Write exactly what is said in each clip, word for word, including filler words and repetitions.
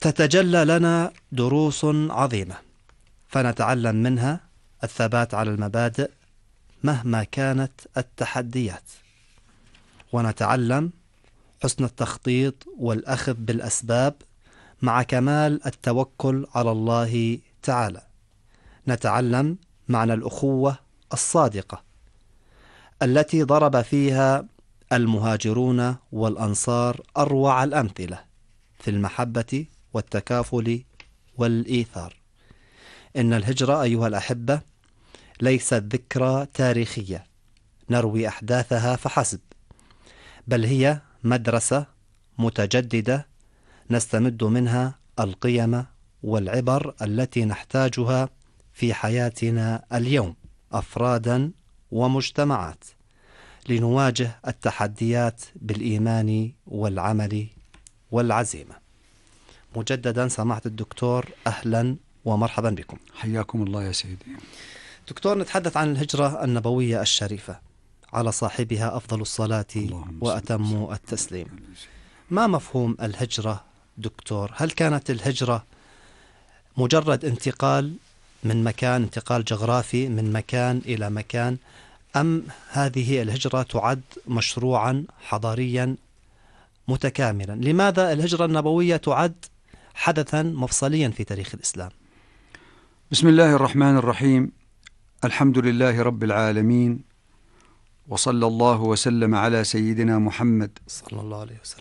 تتجلى لنا دروس عظيمة، فنتعلم منها الثبات على المبادئ مهما كانت التحديات، ونتعلم حسن التخطيط والأخذ بالأسباب مع كمال التوكل على الله تعالى. نتعلم معنى الأخوة الصادقة التي ضرب فيها المهاجرون والأنصار أروع الأمثلة في المحبة والتكافل والإيثار. إن الهجرة أيها الأحبة ليست ذكرى تاريخية نروي أحداثها فحسب، بل هي مدرسة متجددة نستمد منها القيم والعبر التي نحتاجها في حياتنا اليوم أفرادا ومجتمعات، لنواجه التحديات بالإيمان والعمل والعزيمة. مجددا سماحة الدكتور، أهلا ومرحبا بكم. حياكم الله يا سيدي. دكتور، نتحدث عن الهجرة النبوية الشريفة على صاحبها أفضل الصلاة وأتم التسليم. ما مفهوم الهجرة دكتور؟ هل كانت الهجرة مجرد انتقال من مكان، انتقال جغرافي من مكان إلى مكان، أم هذه الهجرة تعد مشروعا حضاريا متكاملا؟ لماذا الهجرة النبوية تعد حدثا مفصليا في تاريخ الإسلام؟ بسم الله الرحمن الرحيم. الحمد لله رب العالمين، وصلى الله وسلم على سيدنا محمد صلى الله عليه وسلم،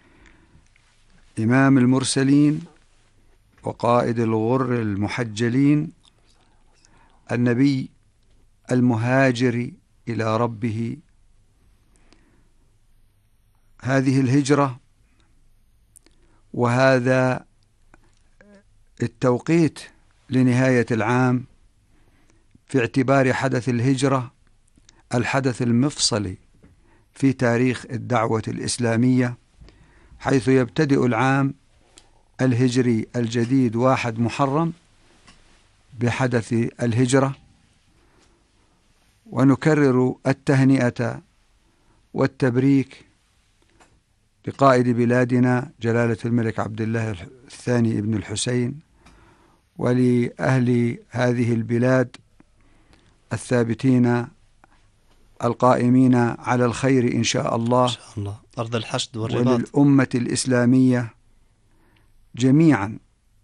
إمام المرسلين وقائد الغر المحجلين، النبي المهاجر إلى ربه. هذه الهجرة وهذا التوقيت لنهاية العام في اعتبار حدث الهجرة الحدث المفصلي في تاريخ الدعوة الإسلامية، حيث يبتدئ العام الهجري الجديد واحد محرم بحدث الهجرة، ونكرر التهنئة والتبريك لقائد بلادنا جلالة الملك عبد الله الثاني ابن الحسين، ولأهل هذه البلاد الثابتين القائمين على الخير إن شاء الله, إن شاء الله. أرض الحشد والرباط. وللأمة الإسلامية جميعا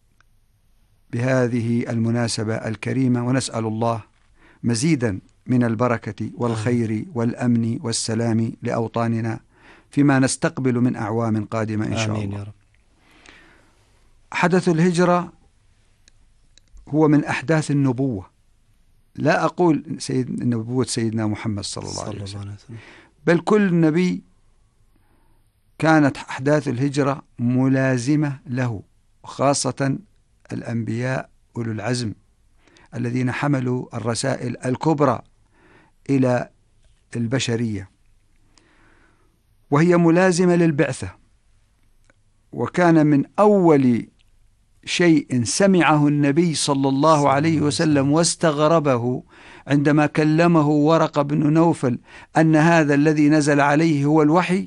بهذه المناسبة الكريمة، ونسأل الله مزيدا من البركة والخير والأمن والسلام لأوطاننا فيما نستقبل من أعوام قادمة إن شاء الله. يا رب. حدث الهجرة هو من أحداث النبوة، لا أقول سيد نبوة سيدنا محمد صلى الله عليه وسلم، بل كل نبي كانت أحداث الهجرة ملازمة له، وخاصة الأنبياء أولو العزم الذين حملوا الرسائل الكبرى إلى البشرية، وهي ملازمة للبعثة. وكان من أول شيء سمعه النبي صلى الله عليه وسلم واستغربه عندما كلمه ورقة بن نوفل أن هذا الذي نزل عليه هو الوحي،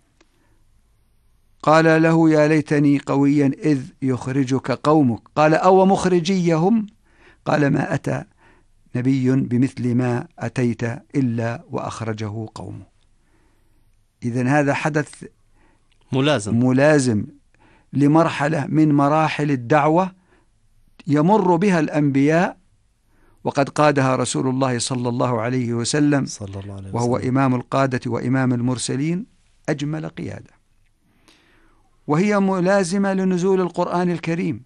قال له: يا ليتني قويا إذ يخرجك قومك. قال: أو مخرجيهم؟ قال: ما أتى نبي بمثل ما أتيت إلا وأخرجه قومه. إذن هذا حدث ملازم ملازم لمرحلة من مراحل الدعوة يمر بها الأنبياء، وقد قادها رسول الله صلى الله عليه وسلم، صلى الله عليه وسلم، وهو إمام القادة وإمام المرسلين أجمل قيادة. وهي ملازمة لنزول القرآن الكريم،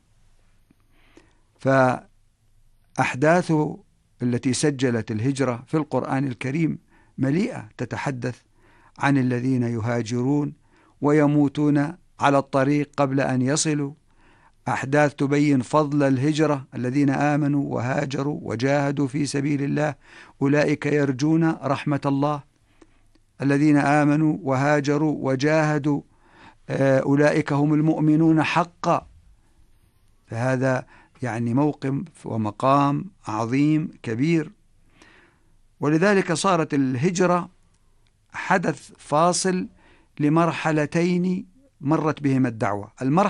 فأحداث التي سجلت الهجرة في القرآن الكريم مليئة، تتحدث عن الذين يهاجرون ويموتون على الطريق قبل أن يصلوا، أحداث تبين فضل الهجرة، الذين آمنوا وهاجروا وجاهدوا في سبيل الله أولئك يرجون رحمة الله، الذين آمنوا وهاجروا وجاهدوا أولئك هم المؤمنون حقا. فهذا يعني موقف ومقام عظيم كبير، ولذلك صارت الهجرة حدث فاصل لمرحلتين مرت بهما الدعوة. المرحلة